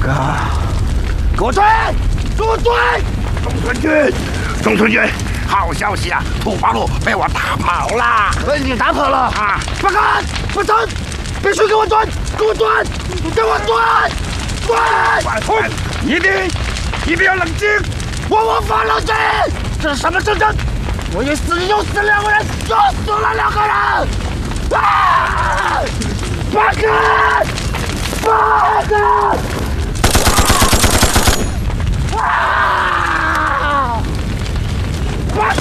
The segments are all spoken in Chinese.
哥，给我追！给我追！ 中村君，好消息啊！土八路被我打跑了。 被你打跑了啊！ 不敢，不成，必须给我追！给我追！给我追！ 一定要冷静！ 我无法冷静！这是什么战争？我一死又死2个人，又死了2个人！啊！不敢！不敢！啊！不敢！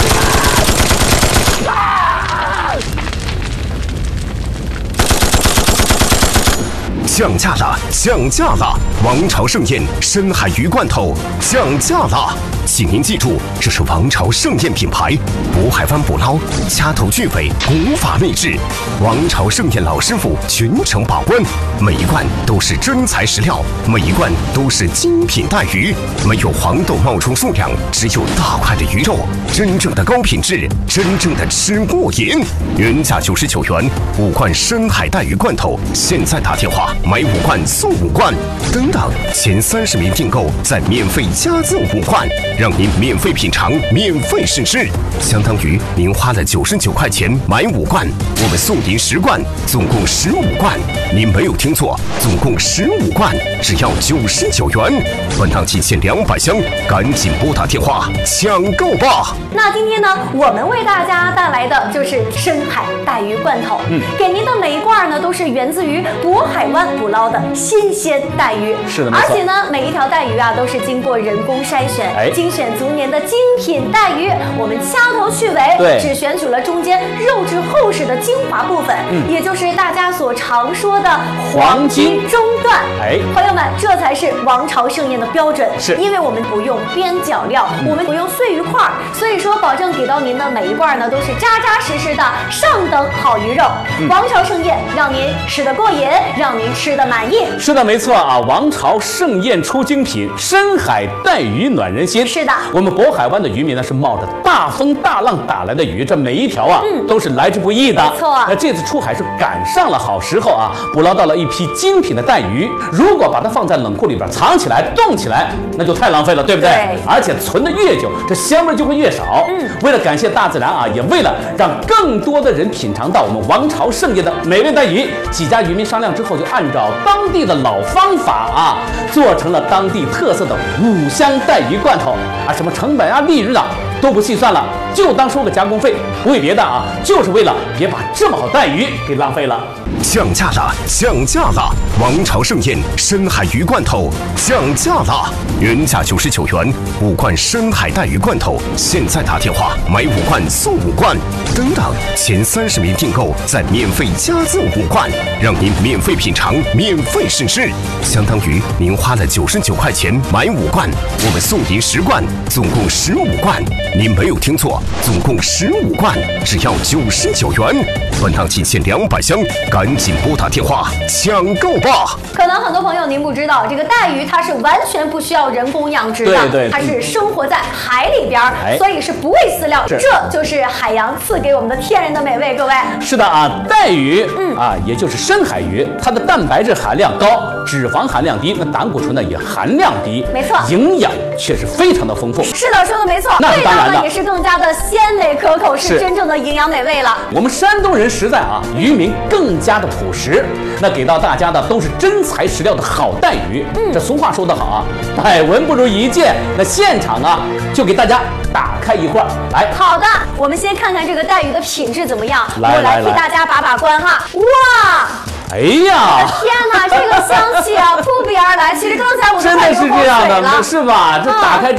降价了，降价了！王朝盛宴深海鱼罐头降价了，请您记住，这是王朝盛宴品牌，渤海湾捕捞，掐头去尾，古法内制。王朝盛宴老师傅全程把关，每一罐都是真材实料，每一罐都是精品带鱼，没有黄豆冒充数量，只有大块的鱼肉，真正的高品质，真正的吃过瘾。原价99元，5罐深海带鱼罐头，现在打电话买5罐送5罐，等等，前30名订购再免费加赠5罐，让您免费品尝，免费试吃，相当于您花了99块钱买5罐，我们送您10罐，总共15罐。您没有听错，总共15罐，只要99元。本档仅限200箱，赶紧拨打电话抢购吧！ 那今天呢，我们为大家带来的就是深海带鱼罐头。给您的每一罐呢，都是源自于渤海湾捕捞的新鲜带鱼。 是的，没错。 而且呢，每一条带鱼啊，都是经过人工筛选，精选足年的精品带鱼。我们掐头去尾，只选取了中间肉质厚实的精华部分，也就是大家所常说的黄金中段。朋友们，这才是王朝盛宴的标准。是，因为我们不用边角料，我们不用碎鱼块，所以说保证给到您的每一罐呢，都是扎扎实实的上等好鱼肉。王朝盛宴让您吃得过瘾，让您吃得满意。 是的，没错啊！王朝盛宴出精品，深海带鱼暖人心。 是的， 我们渤海湾的渔民呢是冒着大风大浪打来的鱼，这每一条啊都是来之不易的。 没错， 那这次出海是赶上了好时候啊，捕捞到了一批精品的带鱼。如果把它放在冷库里边藏起来、冻起来，那就太浪费了，对不对？ 对。 而且存得越久，这香味就会越少。为了感谢大自然啊，也为了让更多的人品尝到我们王朝盛宴的美味带鱼，几家渔民商量之后，就按照当地的老方法啊，做成了当地特色的5香带鱼罐头啊，什么成本啊、利润啊都不细算了，就当收个加工费，不为别的啊，就是为了别把这么好带鱼给浪费了。 降价了，降价了！王朝盛宴深海鱼罐头降价了，原价99元，5罐深海带鱼罐头，现在打电话买5罐送5罐，等等，前30名订购再免费加赠5罐，让您免费品尝，免费试吃，相当于您花了99块钱买5罐，我们送您10罐，总共15罐。您没有听错，总共15罐，只要99元。本档仅限200箱，赶紧拨打电话抢购吧！ 可能很多朋友您不知道，这个带鱼它是完全不需要人工养殖的， 对， 它是生活在海里边，所以是不喂饲料，这就是海洋赐给我们的天然的美味。各位， 是的啊，带鱼也就是深海鱼，它的蛋白质含量高，脂肪含量低，那胆固醇呢也含量低， 没错， 营养却是非常的丰富。 是的，说的没错，味道呢也是更加的鲜美可口，是真正的营养美味了。 我们山东人实在啊，渔民更加的朴实，那给到大家的都是真材实料的好带鱼。这俗话说得好啊，百闻不如一见。那现场啊，就给大家打开一罐来。 好的，我们先看看这个带鱼的品质怎么样，我来替大家把关哈。哇！ 哎呀！ 天哪，这个香气啊扑鼻而来。其实刚才我们真的是这样的，是吧？这打开。